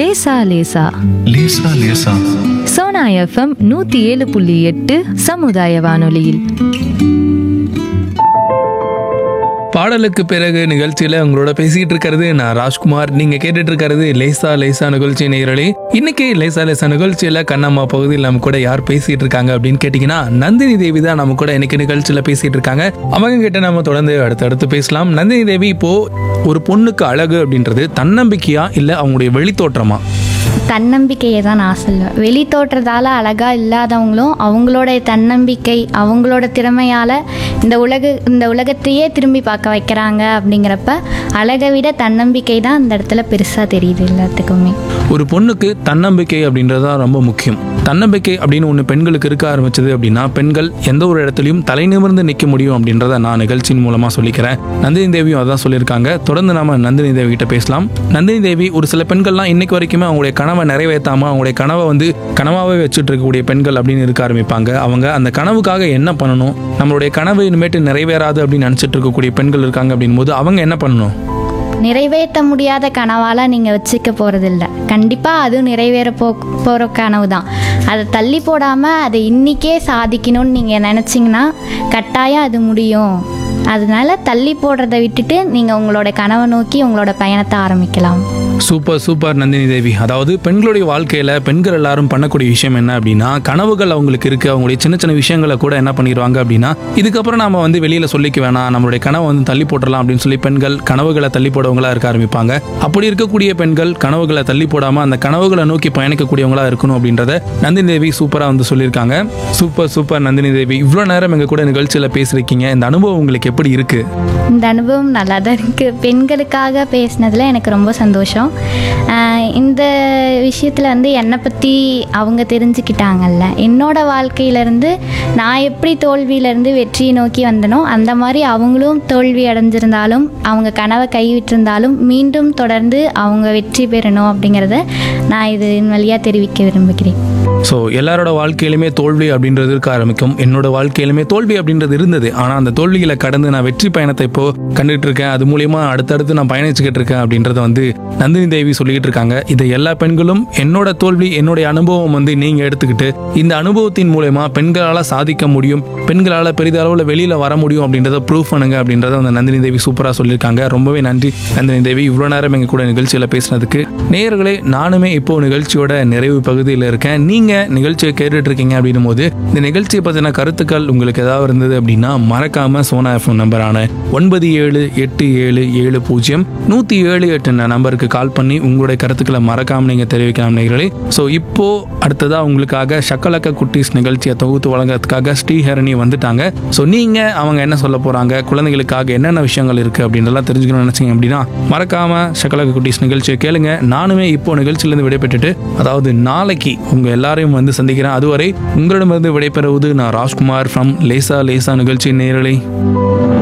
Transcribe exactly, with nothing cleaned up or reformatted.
லேசா லேசா லேசா லேசா சோனா எஃப்எம் நூத்தி ஏழு புள்ளி எட்டு சமுதாய வானொலியில். பாடலுக்கு பிறகு நிகழ்ச்சியில உங்களோட பேசிட்டு இருக்கிறது நான் ராஜ்குமார். நீங்க கேட்டுட்டு இருக்கிறது லேசா லேசா நிகழ்ச்சி நேயர்களே. இன்னைக்கு லேசா லேசா நிகழ்ச்சியில கண்ணம்மா பகுதியில் நம்ம கூட யார் பேசிட்டு இருக்காங்க அப்படின்னு கேட்டீங்கன்னா நந்தினி தேவி தான் நம்ம கூட இன்னைக்கு நிகழ்ச்சியில பேசிட்டு இருக்காங்க. அவங்க கிட்ட நம்ம தொடர்ந்து அடுத்தடுத்து பேசலாம். நந்தினி தேவி, இப்போ ஒரு பொண்ணுக்கு அழகு அப்படின்றது தன்னம்பிக்கையா இல்ல அவங்களுடைய வெளித்தோற்றமா? தன்னம்பிக்கையை தான் நான் சொல்லுவேன். வெளி தோற்றத்தால் அழகாக இல்லாதவங்களும் அவங்களோட தன்னம்பிக்கை, அவங்களோட திறமையால் இந்த உலக இந்த உலகத்தையே திரும்பி பார்க்க வைக்கிறாங்க. அப்படிங்கிறப்ப அழகை விட தன்னம்பிக்கை தான் இந்த இடத்துல பெருசாக தெரியுது எல்லாத்துக்குமே. ஒரு பொண்ணுக்கு தன்னம்பிக்கை அப்படின்றது தான் ரொம்ப முக்கியம். தன்னம்பிக்கை அப்படின்னு ஒன்று பெண்களுக்கு இருக்க ஆரம்பிச்சது அப்படின்னா பெண்கள் எந்த ஒரு இடத்துலையும் தலை நிமிர்ந்து நிற்க முடியும் அப்படின்றத நான் நிகழ்ச்சியின் மூலமாக சொல்லிக்கிறேன். நந்தினி தேவியும் அதான் சொல்லியிருக்காங்க. தொடர்ந்து நாம நந்தினி தேவி கிட்ட பேசலாம். நந்தினி தேவி, ஒரு சில பெண்கள்லாம் இன்னைக்கு வரைக்குமே அவங்களுடைய கனவை நிறைவேற்றாம அவங்களுடைய கனவை வந்து கனவாகவே வச்சுட்டு இருக்கக்கூடிய பெண்கள் அப்படின்னு இருக்க ஆரம்பிப்பாங்க. அவங்க அந்த கனவுக்காக என்ன பண்ணணும், நம்மளுடைய கனவு இனிமேட்டு நிறைவேறாது அப்படின்னு நினச்சிட்டு இருக்கக்கூடிய பெண்கள் இருக்காங்க அப்படின் போது அவங்க என்ன பண்ணணும்? நிறைவேற்ற முடியாத கனவால் நீங்கள் வச்சுக்க போகிறதில்ல. கண்டிப்பாக அது நிறைவேற போ போகிற கனவு தான். அதை தள்ளி போடாமல் அதை இன்றைக்கே சாதிக்கணும்னு நீங்கள் நினச்சிங்கன்னா கட்டாயம் அது முடியும். அதனால தள்ளி போடுறதை விட்டுட்டு நீங்கள் உங்களோட கனவை நோக்கி உங்களோட பயணத்தை ஆரம்பிக்கலாம். Super super Nandini Devi. அதாவது பெண்களுடைய வாழ்க்கையில் பெண்கள் எல்லாரும் பண்ணக்கூடிய விஷயம் என்ன அப்படின்னா, கனவுகள் அவங்களுக்கு இருக்குது. அவங்களுடைய சின்ன சின்ன விஷயங்களை கூட என்ன பண்ணிடுவாங்க அப்படின்னா, இதுக்கப்புறம் நாம வந்து வெளியில் சொல்லிக்க வேணாம், நம்மளுடைய கனவை வந்து தள்ளி போட்டுடலாம் அப்படின்னு சொல்லி பெண்கள் கனவுகளை தள்ளி போடவங்களா இருக்க ஆரம்பிப்பாங்க. அப்படி இருக்கக்கூடிய பெண்கள் கனவுகளை தள்ளி போடாமல் அந்த கனவுகளை நோக்கி பயணிக்கக்கூடியவங்களா இருக்கணும் அப்படின்றத நந்தினி தேவி சூப்பராக வந்து சொல்லியிருக்காங்க. Super super Nandini Devi. இவ்வளோ நேரம் எங்கள் கூட நிகழ்ச்சியில் பேசியிருக்கீங்க. இந்த அனுபவம் உங்களுக்கு எப்படி இருக்கு? இந்த அனுபவம் நல்லா தான் இருக்குது. பெண்களுக்காக பேசினதில் எனக்கு ரொம்ப சந்தோஷம். இந்த விஷயத்தில் வந்து என்னை பற்றி அவங்க தெரிஞ்சுக்கிட்டாங்கல்ல. என்னோடய வாழ்க்கையிலேருந்து நான் எப்படி தோல்வியிலேருந்து வெற்றியை நோக்கி வந்தனோ அந்த மாதிரி அவங்களும் தோல்வி அடைஞ்சிருந்தாலும் அவங்க கனவை கைவிட்டிருந்தாலும் மீண்டும் தொடர்ந்து அவங்க வெற்றி பெறணும் அப்படிங்கிறத நான் இதன் வழியாக தெரிவிக்க விரும்புகிறேன். ஸோ எல்லாரோட வாழ்க்கையிலுமே தோல்வி அப்படின்றது இருக்க ஆரம்பிக்கும். என்னோட வாழ்க்கையிலுமே தோல்வி அப்படின்றது இருந்தது. ஆனால் அந்த தோல்விகளை கடந்து நான் வெற்றி பயணத்தை இப்போ கண்டுகிட்டு இருக்கேன். அது மூலியமா அடுத்தடுத்து நான் பயணிச்சுக்கிட்டு இருக்கேன் அப்படின்றத வந்து நந்தினி தேவி சொல்லிக்கிட்டு இருக்காங்க. இதை எல்லா பெண்களும் என்னோட தோல்வி என்னுடைய அனுபவம் வந்து நீங்கள் எடுத்துக்கிட்டு இந்த அனுபவத்தின் மூலயமா பெண்களால் சாதிக்க முடியும், பெண்களால் பெரிதளவில் வெளியில் வர முடியும் அப்படின்றத ப்ரூஃப் பண்ணுங்க அப்படின்றத அந்த நந்தினி தேவி சூப்பராக சொல்லியிருக்காங்க. ரொம்பவே நன்றி நந்தினி தேவி, இவ்வளோ நேரம் எங்கள் கூட நிகழ்ச்சியில் பேசினதுக்கு. நேயர்களே, நானுமே இப்போ நிகழ்ச்சியோட நிறைவு பகுதியில் இருக்கேன். நீங்கள் நிகழ்ச்சியை கேட்டுட்டு இருக்கீங்க அப்படின்னும் போது இந்த நிகழ்ச்சியை பற்றின கருத்துக்கள் உங்களுக்கு ஏதாவது இருந்தது அப்படின்னா மறக்காம சோனா எஃப்எம் நம்பரான ஒன்பது ஏழு எட்டு ஏழு ஏழு பூஜ்ஜியம் நூற்றி ஏழு எட்டு நம்பருக்கு கால் பண்ணி உங்களுடைய கருத்துக்களை மறக்காம நீங்கள் தெரிவிக்கலாம் நேயர்களே. ஸோ இப்போ அடுத்ததாக உங்களுக்காக ஷக்கலக்க குட்டீஸ் நிகழ்ச்சியை தொகுத்து வழங்குறதுக்காக ஸ்ரீஹரணி வந்துட்டாங்க. ஸோ நீங்கள் அவங்க என்ன சொல்ல போகிறாங்க, குழந்தைகளுக்காக என்னென்ன விஷயங்கள் இருக்குது அப்படின்றலாம் தெரிஞ்சுக்கணும்னு நினச்சிங்க அப்படின்னா மறக்காம ஷக்கலக்க குட்டீஸ் நிகழ்ச்சியை கேளுங்க. நானுமே இப்போ நிகழ்ச்சியிலேருந்து விடைபெற்றுட்டு, அதாவது நாளைக்கு உங்கள் எல்லாரையும் வந்து சந்திக்கிறேன். அதுவரை உங்களிடமிருந்து விடைபெறுவது நான் ராஜ்குமார் ஃப்ரம் லேசா லேசா நிகழ்ச்சி நேயர்களே.